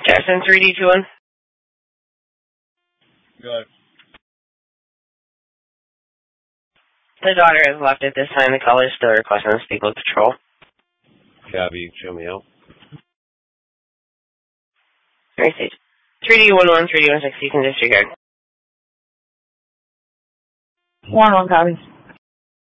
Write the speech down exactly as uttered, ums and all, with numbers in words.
Jackson three D two one. Good. The daughter has left at this time. The caller is still requesting to speak with Patrol. Copy. Show me out. Very safe. three D one one, three D one six, you can disregard. one one, copy.